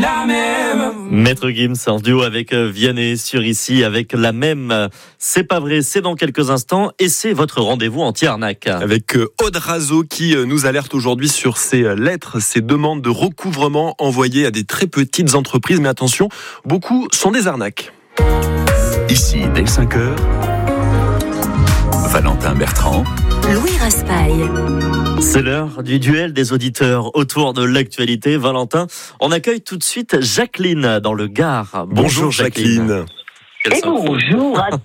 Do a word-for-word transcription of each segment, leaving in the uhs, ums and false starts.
la même. Maître Gims en duo avec Vianney sur Ici avec la même. C'est pas vrai, c'est dans quelques instants et c'est votre rendez-vous anti-arnaque. Avec Aude Razo qui nous alerte aujourd'hui sur ces lettres, ces demandes de recouvrement envoyées à des très petites entreprises. Mais attention, beaucoup sont des arnaques. Ici, dès cinq heures, Valentin Bertrand, Louis Raspail. C'est l'heure du duel des auditeurs autour de l'actualité. Valentin, on accueille tout de suite Jacqueline dans le Gard. Bonjour, Bonjour Jacqueline. Jacqueline. Et bonjour à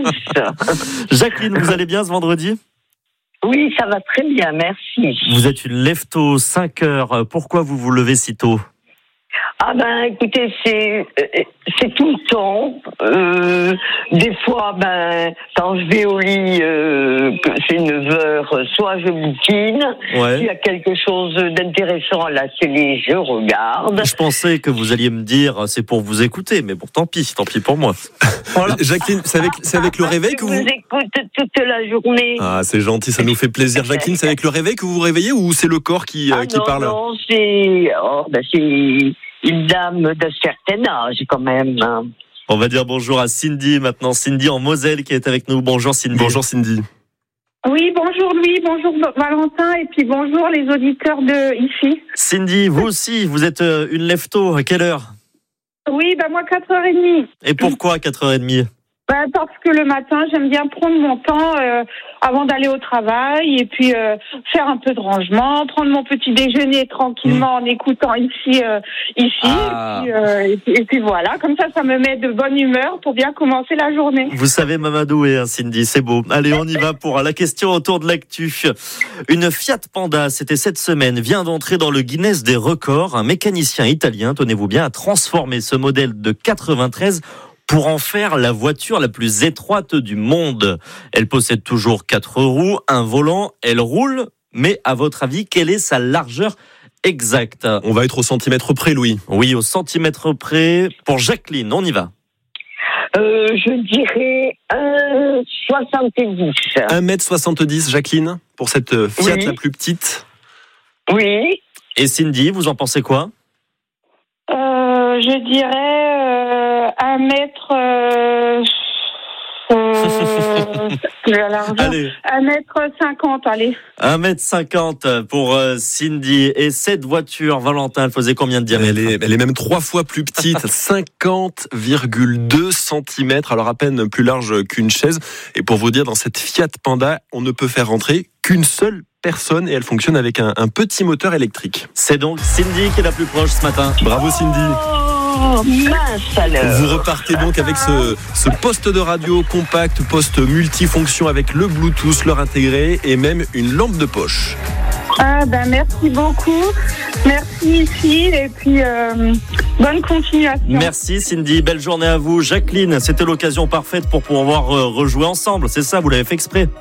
tous. Jacqueline, vous allez bien ce vendredi ? Oui, ça va très bien, merci. Vous êtes une lève-tôt, cinq heures. Pourquoi vous vous levez si tôt ? Ah ben, écoutez, c'est c'est tout le temps. Euh, des fois, ben, quand je vais au lit, euh, que c'est neuf heures, soit je bouquine. Ouais. S'il y a quelque chose d'intéressant à la télé, je regarde. Je pensais que vous alliez me dire c'est pour vous écouter, mais bon, tant pis, tant pis pour moi. Voilà. Jacqueline, c'est avec, c'est avec le réveil que je vous... vous écoute toute la journée. Ah, c'est gentil, ça nous fait plaisir. Jacqueline, c'est avec le réveil que vous vous réveillez ou c'est le corps qui, Ah euh, qui non, parle ? non, c'est... Oh, ben c'est... une dame d'un certain âge, quand même. On va dire bonjour à Cindy maintenant. Cindy en Moselle qui est avec nous. Bonjour Cindy. Bonjour Cindy. Oui, bonjour Louis, bonjour Valentin et puis bonjour les auditeurs de Ici. Cindy, vous aussi, vous êtes une lève-tôt. À quelle heure ? Oui, bah moi quatre heures trente. Et pourquoi quatre heures trente ? Bah parce que le matin, j'aime bien prendre mon temps euh, avant d'aller au travail et puis euh, faire un peu de rangement, prendre mon petit déjeuner tranquillement mmh. en écoutant ici, euh, ici ah. et, puis, euh, et, puis, et puis voilà, comme ça, ça me met de bonne humeur pour bien commencer la journée. Vous savez m'amadouer, hein, Cindy, c'est beau. Allez, on y va pour la question autour de l'actu. Une Fiat Panda, c'était cette semaine, vient d'entrer dans le Guinness des records. Un mécanicien italien, tenez-vous bien, a transformé ce modèle de quatre-vingt-treize pour en faire la voiture la plus étroite du monde. Elle possède toujours quatre roues, un volant, elle roule, mais à votre avis, quelle est sa largeur exacte ? On va être au centimètre près, Louis. Oui, au centimètre près. Pour Jacqueline, on y va. Euh, je dirais un mètre soixante-dix. un mètre soixante-dix, Jacqueline, pour cette Fiat oui. la plus petite. Oui. Et Cindy, vous en pensez quoi ? Euh, je dirais euh, un mètre... Euh, euh, la largeur. Allez. Un mètre cinquante, allez. un mètre cinquante pour euh, Cindy. Et cette voiture, Valentin, elle faisait combien de diamètre ? Elle est, elle est même trois fois plus petite, cinquante virgule deux centimètres, alors à peine plus large qu'une chaise. Et pour vous dire, dans cette Fiat Panda, on ne peut faire rentrer qu'une seule personne et elle fonctionne avec un, un petit moteur électrique. C'est donc Cindy qui est la plus proche ce matin. Bravo Cindy. Oh, mince alors. Vous repartez donc avec ce, ce poste de radio compact, poste multifonction avec le Bluetooth, leur intégré et même une lampe de poche. Ah ben merci beaucoup, merci ici et puis euh, bonne continuation. Merci Cindy, belle journée à vous. Jacqueline, c'était l'occasion parfaite pour pouvoir rejouer ensemble, c'est ça, vous l'avez fait exprès.